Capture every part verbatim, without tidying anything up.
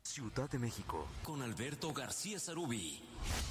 Ciudad de México, con Alberto García Sarubí.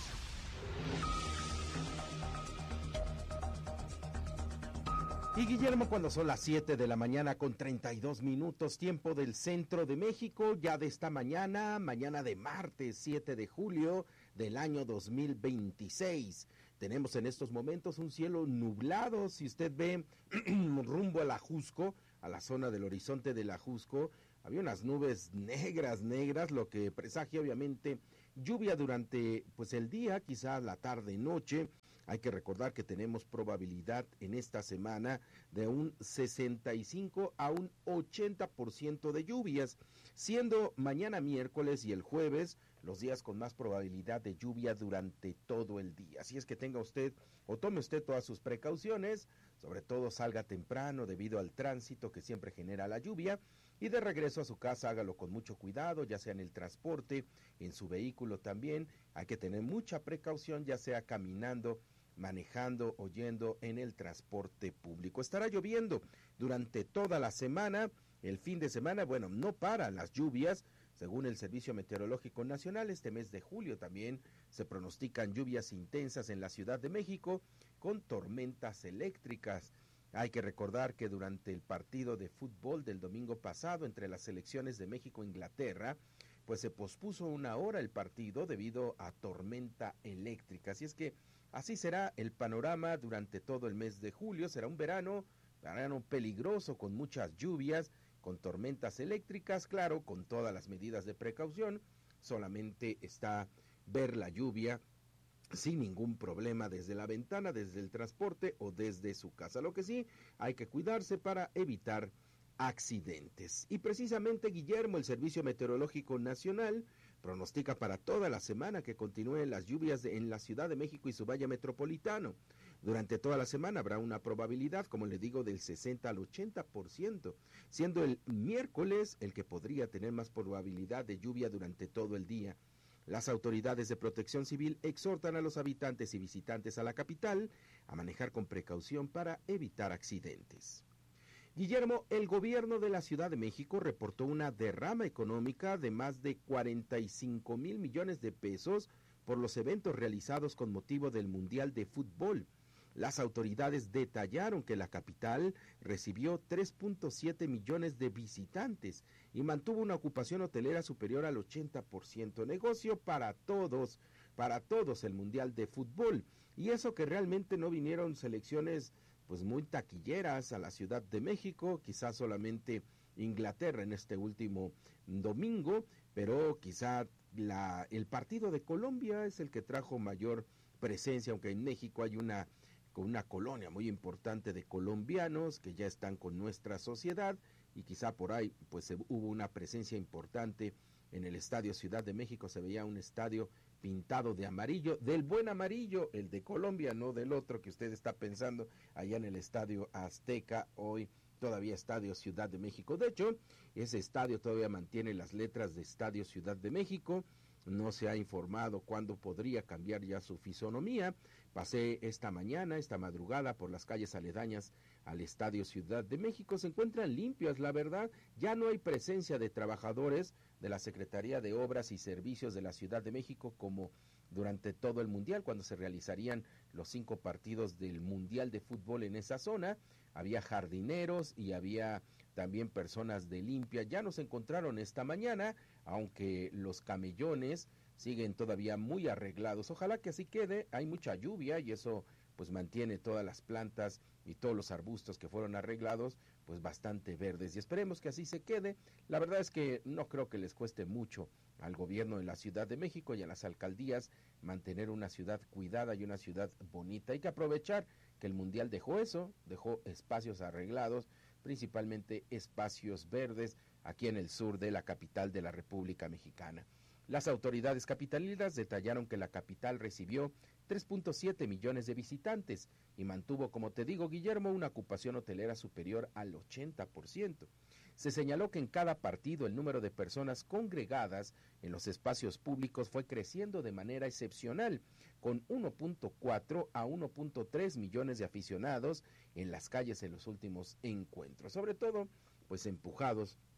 Y Guillermo, cuando son las siete de la mañana con treinta y dos minutos, tiempo del centro de México, ya de esta mañana, mañana de martes siete de julio del año dos mil veintiséis. Tenemos en estos momentos un cielo nublado. Si usted ve rumbo a la Ajusco, a la zona del horizonte de la Ajusco, había unas nubes negras, negras, lo que presagia obviamente lluvia durante pues el día, quizás la tarde, noche. Hay que recordar que tenemos probabilidad en esta semana de un sesenta y cinco a un ochenta por ciento de lluvias, siendo mañana miércoles y el jueves los días con más probabilidad de lluvia durante todo el día. Así es que tenga usted o tome usted todas sus precauciones, sobre todo salga temprano debido al tránsito que siempre genera la lluvia, y de regreso a su casa hágalo con mucho cuidado, ya sea en el transporte, en su vehículo también. Hay que tener mucha precaución, ya sea caminando, manejando o yendo en el transporte público. Estará lloviendo durante toda la semana. El fin de semana, bueno, no paran las lluvias. Según el Servicio Meteorológico Nacional, este mes de julio también se pronostican lluvias intensas en la Ciudad de México con tormentas eléctricas. Hay que recordar que durante el partido de fútbol del domingo pasado entre las selecciones de México e Inglaterra, pues se pospuso una hora el partido debido a tormenta eléctrica. Así es que así será el panorama durante todo el mes de julio. Será un verano, verano peligroso con muchas lluvias, con tormentas eléctricas, claro, con todas las medidas de precaución. Solamente está ver la lluvia sin ningún problema desde la ventana, desde el transporte o desde su casa. Lo que sí, hay que cuidarse para evitar accidentes. Y precisamente, Guillermo, el Servicio Meteorológico Nacional pronostica para toda la semana que continúen las lluvias de, en la Ciudad de México y su valle metropolitano. Durante toda la semana habrá una probabilidad, como le digo, del sesenta al ochenta por ciento, siendo el miércoles el que podría tener más probabilidad de lluvia durante todo el día. Las autoridades de protección civil exhortan a los habitantes y visitantes a la capital a manejar con precaución para evitar accidentes. Guillermo, el gobierno de la Ciudad de México reportó una derrama económica de más de cuarenta y cinco mil millones de pesos por los eventos realizados con motivo del Mundial de Fútbol. Las autoridades detallaron que la capital recibió tres punto siete millones de visitantes y mantuvo una ocupación hotelera superior al ochenta por ciento. Negocio para todos, para todos el Mundial de Fútbol. Y eso que realmente no vinieron selecciones pues muy taquilleras a la Ciudad de México, quizás solamente Inglaterra en este último domingo, pero quizá la, el partido de Colombia es el que trajo mayor presencia, aunque en México hay una con una colonia muy importante de colombianos que ya están con nuestra sociedad y quizá por ahí pues se, hubo una presencia importante en el Estadio Ciudad de México. Se veía un estadio pintado de amarillo, del buen amarillo, el de Colombia, no del otro que usted está pensando allá en el Estadio Azteca, hoy todavía Estadio Ciudad de México. De hecho, ese estadio todavía mantiene las letras de Estadio Ciudad de México. No se ha informado cuándo podría cambiar ya su fisonomía. Pasé esta mañana, esta madrugada, por las calles aledañas al Estadio Ciudad de México. Se encuentran limpias, la verdad. Ya no hay presencia de trabajadores de la Secretaría de Obras y Servicios de la Ciudad de México como durante todo el Mundial, cuando se realizarían los cinco partidos del Mundial de Fútbol en esa zona. Había jardineros y había también personas de limpia. Ya nos encontraron esta mañana, aunque los camellones siguen todavía muy arreglados. Ojalá que así quede. Hay mucha lluvia y eso pues mantiene todas las plantas y todos los arbustos que fueron arreglados pues bastante verdes, y esperemos que así se quede. La verdad es que no creo que les cueste mucho al gobierno de la Ciudad de México y a las alcaldías mantener una ciudad cuidada y una ciudad bonita. Hay que aprovechar que el Mundial dejó eso, dejó espacios arreglados, principalmente espacios verdes aquí en el sur de la capital de la República Mexicana. Las autoridades capitalinas detallaron que la capital recibió tres punto siete millones de visitantes y mantuvo, como te digo, Guillermo, una ocupación hotelera superior al ochenta por ciento. Se señaló que en cada partido el número de personas congregadas en los espacios públicos fue creciendo de manera excepcional, con uno punto cuatro a uno punto tres millones de aficionados en las calles en los últimos encuentros, sobre todo pues empujados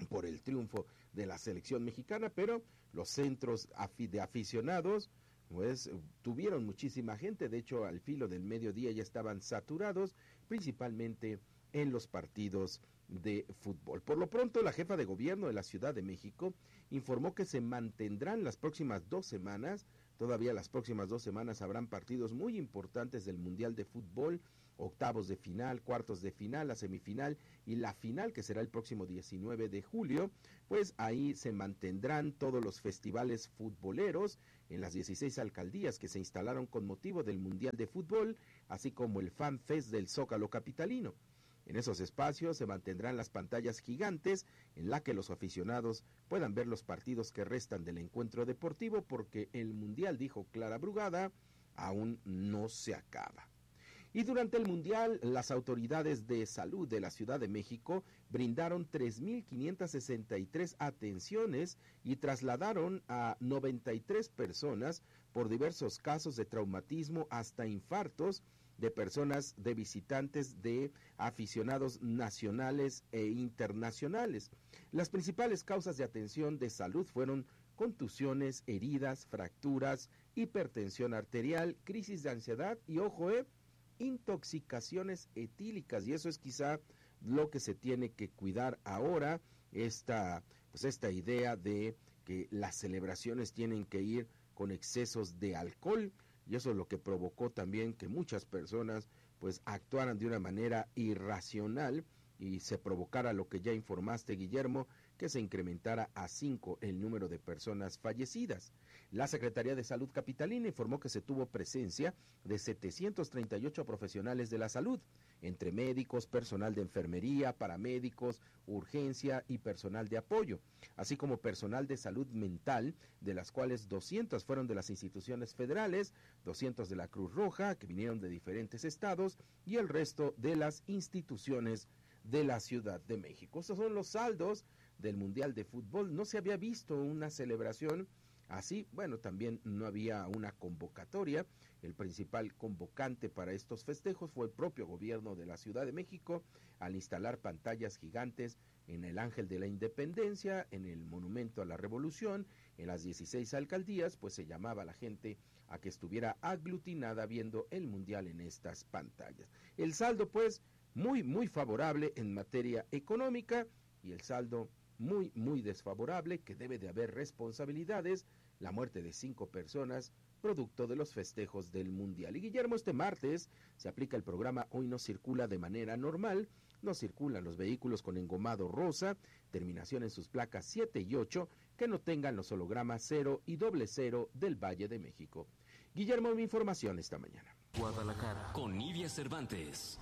por el triunfo de la selección mexicana, pero los centros de aficionados pues tuvieron muchísima gente. De hecho, al filo del mediodía ya estaban saturados, principalmente en los partidos de fútbol. Por lo pronto, la jefa de gobierno de la Ciudad de México informó que se mantendrán las próximas dos semanas, todavía las próximas dos semanas habrán partidos muy importantes del Mundial de Fútbol, octavos de final, cuartos de final, la semifinal y la final, que será el próximo diecinueve de julio, pues ahí se mantendrán todos los festivales futboleros en las dieciséis alcaldías que se instalaron con motivo del Mundial de Fútbol, así como el Fan Fest del Zócalo capitalino. En esos espacios se mantendrán las pantallas gigantes en la que los aficionados puedan ver los partidos que restan del encuentro deportivo, porque el Mundial, dijo Clara Brugada, aún no se acaba. Y durante el Mundial, las autoridades de salud de la Ciudad de México brindaron tres mil quinientas sesenta y tres atenciones y trasladaron a noventa y tres personas por diversos casos de traumatismo hasta infartos de personas, de visitantes, de aficionados nacionales e internacionales. Las principales causas de atención de salud fueron contusiones, heridas, fracturas, hipertensión arterial, crisis de ansiedad y, ojo, eh, intoxicaciones etílicas, y eso es quizá lo que se tiene que cuidar ahora, esta, pues esta idea de que las celebraciones tienen que ir con excesos de alcohol, y eso es lo que provocó también que muchas personas pues actuaran de una manera irracional y se provocara lo que ya informaste, Guillermo, que se incrementara a cinco el número de personas fallecidas. La Secretaría de Salud capitalina informó que se tuvo presencia de setecientos treinta y ocho profesionales de la salud, entre médicos, personal de enfermería, paramédicos, urgencia y personal de apoyo, así como personal de salud mental, de las cuales doscientos fueron de las instituciones federales, doscientos de la Cruz Roja, que vinieron de diferentes estados, y el resto de las instituciones de la Ciudad de México. Estos son los saldos del Mundial de Fútbol. No se había visto una celebración así. Bueno, también no había una convocatoria. El principal convocante para estos festejos fue el propio gobierno de la Ciudad de México, al instalar pantallas gigantes en el Ángel de la Independencia, en el Monumento a la Revolución, en las dieciséis alcaldías, pues se llamaba a la gente a que estuviera aglutinada viendo el Mundial en estas pantallas. El saldo, pues, muy, muy favorable en materia económica, y el saldo muy, muy desfavorable, que debe de haber responsabilidades, la muerte de cinco personas, producto de los festejos del Mundial. Y Guillermo, este martes se aplica el programa Hoy no circula de manera normal, no circulan los vehículos con engomado rosa, terminación en sus placas siete y ocho, que no tengan los hologramas cero y doble cero del Valle de México. Guillermo, mi información esta mañana. Guadalajara, con Nidia Cervantes.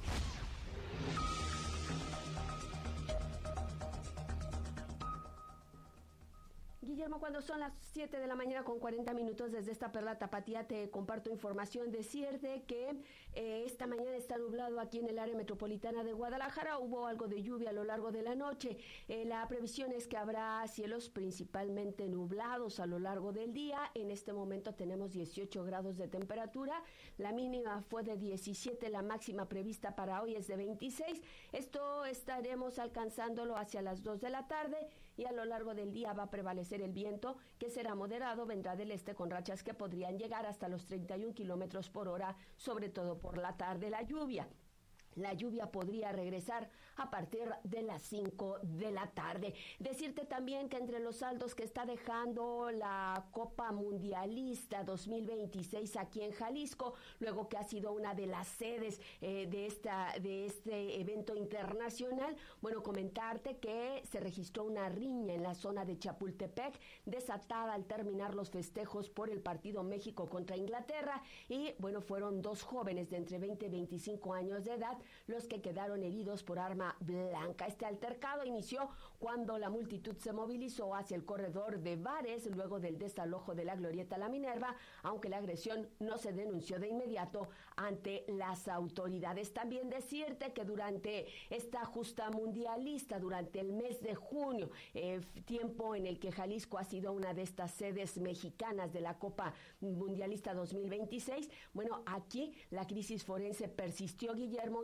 Guillermo, cuando son las siete de la mañana con cuarenta minutos, desde esta Perla Tapatía te comparto información. Decirte que eh, esta mañana está nublado aquí en el área metropolitana de Guadalajara. Hubo algo de lluvia a lo largo de la noche. Eh, la previsión es que habrá cielos principalmente nublados a lo largo del día. En este momento tenemos dieciocho grados de temperatura. La mínima fue de diecisiete, la máxima prevista para hoy es de veintiséis. Esto estaremos alcanzándolo hacia las dos de la tarde, y a lo largo del día va a prevalecer el viento, que será moderado, vendrá del este con rachas que podrían llegar hasta los treinta y un kilómetros por hora, sobre todo por la tarde. La lluvia. La lluvia podría regresar a partir de las cinco de la tarde. Decirte también que entre los saldos que está dejando la Copa Mundialista dos mil veintiséis aquí en Jalisco, luego que ha sido una de las sedes eh, de, esta, de este evento internacional, bueno, comentarte que se registró una riña en la zona de Chapultepec, desatada al terminar los festejos por el partido México contra Inglaterra, y bueno, fueron dos jóvenes de entre veinte y veinticinco años de edad los que quedaron heridos por arma blanca. Este altercado inició cuando la multitud se movilizó hacia el corredor de bares luego del desalojo de la Glorieta La Minerva, aunque la agresión no se denunció de inmediato ante las autoridades. También decirte que durante esta justa mundialista, durante el mes de junio, eh, tiempo en el que Jalisco ha sido una de estas sedes mexicanas de la Copa Mundialista dos mil veintiséis, bueno, aquí la crisis forense persistió, Guillermo, y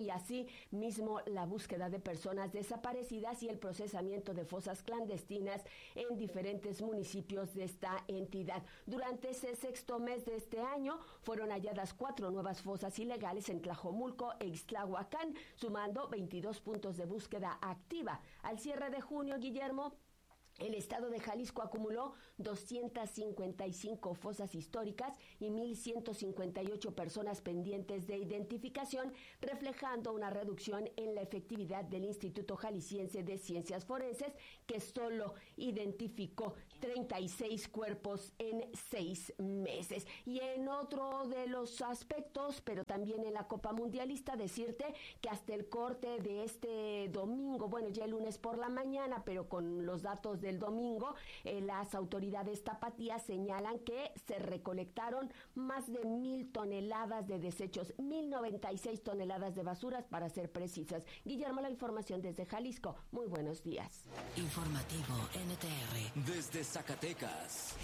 y así mismo la búsqueda de personas desaparecidas y el procesamiento de fosas clandestinas en diferentes municipios de esta entidad. Durante ese sexto mes de este año fueron halladas cuatro nuevas fosas ilegales en Tlajomulco e Ixtlahuacán, sumando veintidós puntos de búsqueda activa. Al cierre de junio, Guillermo, el estado de Jalisco acumuló doscientas cincuenta y cinco fosas históricas y mil ciento cincuenta y ocho personas pendientes de identificación, reflejando una reducción en la efectividad del Instituto Jalisciense de Ciencias Forenses, que solo identificó treinta y seis cuerpos en seis meses. Y en otro de los aspectos, pero también en la Copa Mundialista, decirte que hasta el corte de este domingo, bueno, ya el lunes por la mañana, pero con los datos de del domingo, eh, las autoridades tapatías señalan que se recolectaron más de mil toneladas de desechos, mil noventa y seis toneladas de basuras para ser precisas. Guillermo, la información desde Jalisco. Muy buenos días. Informativo N T R. Desde Zacatecas.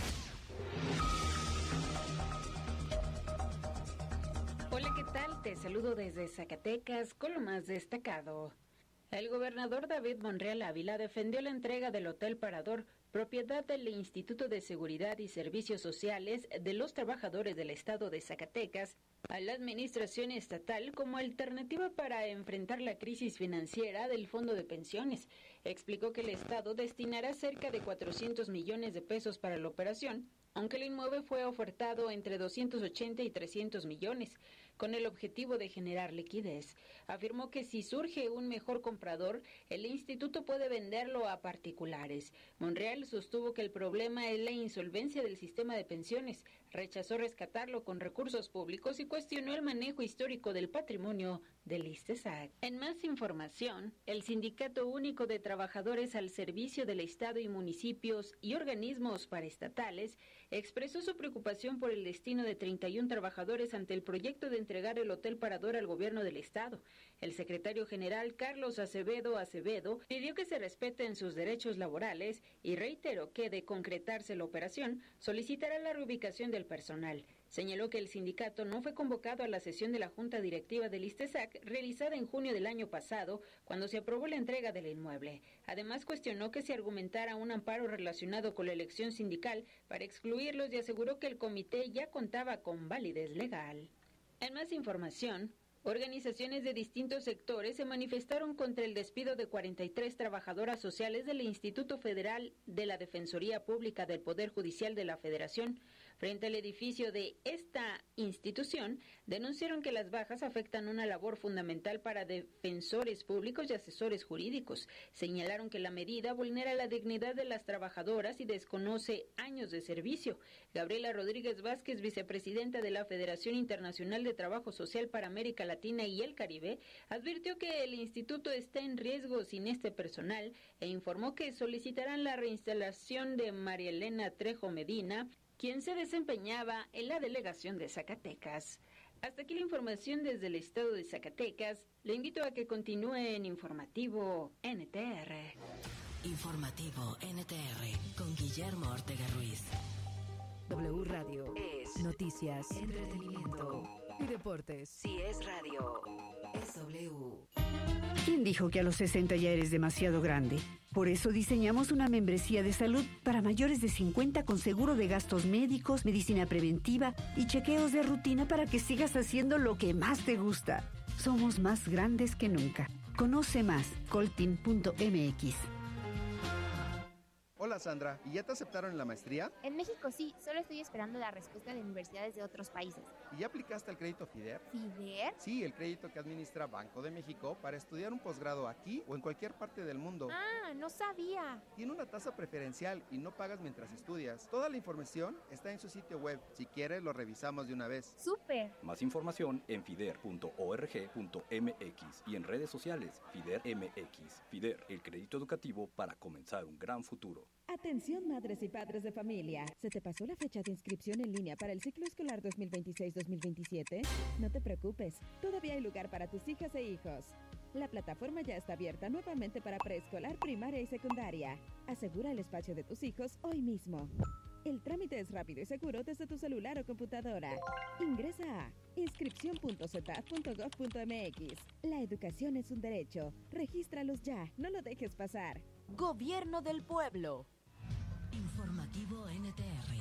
Hola, ¿qué tal? Te saludo desde Zacatecas con lo más destacado. El gobernador David Monreal Ávila defendió la entrega del Hotel Parador, propiedad del Instituto de Seguridad y Servicios Sociales de los Trabajadores del Estado de Zacatecas, a la administración estatal como alternativa para enfrentar la crisis financiera del Fondo de Pensiones. Explicó que el Estado destinará cerca de cuatrocientos millones de pesos para la operación, aunque el inmueble fue ofertado entre doscientos ochenta y trescientos millones, con el objetivo de generar liquidez. Afirmó que si surge un mejor comprador, el instituto puede venderlo a particulares. Monreal sostuvo que el problema es la insolvencia del sistema de pensiones, rechazó rescatarlo con recursos públicos y cuestionó el manejo histórico del patrimonio del ISTESAC. En más información, el Sindicato Único de Trabajadores al Servicio del Estado y Municipios y Organismos Paraestatales expresó su preocupación por el destino de treinta y uno trabajadores ante el proyecto de entregar el Hotel Parador al gobierno del Estado. El secretario general Carlos Acevedo Acevedo pidió que se respeten sus derechos laborales y reiteró que, de concretarse la operación, solicitará la reubicación del personal. Señaló que el sindicato no fue convocado a la sesión de la Junta Directiva del ISTESAC realizada en junio del año pasado, cuando se aprobó la entrega del inmueble. Además, cuestionó que se argumentara un amparo relacionado con la elección sindical para excluirlos y aseguró que el comité ya contaba con validez legal. En más información, organizaciones de distintos sectores se manifestaron contra el despido de cuarenta y tres trabajadoras sociales del Instituto Federal de la Defensoría Pública del Poder Judicial de la Federación. Frente al edificio de esta institución, denunciaron que las bajas afectan una labor fundamental para defensores públicos y asesores jurídicos. Señalaron que la medida vulnera la dignidad de las trabajadoras y desconoce años de servicio. Gabriela Rodríguez Vázquez, vicepresidenta de la Federación Internacional de Trabajo Social para América Latina y el Caribe, advirtió que el instituto está en riesgo sin este personal e informó que solicitarán la reinstalación de María Elena Trejo Medina, quien se desempeñaba en la delegación de Zacatecas. Hasta aquí la información desde el estado de Zacatecas. Le invito a que continúe en Informativo N T R. Informativo N T R con Guillermo Ortega Ruiz. W Radio es noticias, entretenimiento y deportes. Si es radio, es W. ¿Quién dijo que a los sesenta ya eres demasiado grande? Por eso diseñamos una membresía de salud para mayores de cincuenta con seguro de gastos médicos, medicina preventiva y chequeos de rutina para que sigas haciendo lo que más te gusta. Somos más grandes que nunca. Conoce más, coltin punto m x. Hola Sandra, ¿y ya te aceptaron en la maestría? En México sí, solo estoy esperando la respuesta de universidades de otros países. ¿Y ya aplicaste al crédito FIDER? ¿FIDER? Sí, el crédito que administra Banco de México para estudiar un posgrado aquí o en cualquier parte del mundo. Ah, no sabía. Tiene una tasa preferencial y no pagas mientras estudias. Toda la información está en su sitio web. Si quieres, lo revisamos de una vez. ¡Súper! Más información en fider punto org punto m x y en redes sociales FIDER M X. FIDER, el crédito educativo para comenzar un gran futuro. Atención madres y padres de familia. ¿Se te pasó la fecha de inscripción en línea para el ciclo escolar dos mil veintiséis dos mil veintisiete? No te preocupes, todavía hay lugar para tus hijas e hijos. La plataforma ya está abierta nuevamente para preescolar, primaria y secundaria. Asegura el espacio de tus hijos hoy mismo. El trámite es rápido y seguro desde tu celular o computadora. Ingresa a inscripción punto cetat punto gob punto mx. La educación es un derecho. Regístralos ya, no lo dejes pasar. Gobierno del Pueblo. Informativo N T R.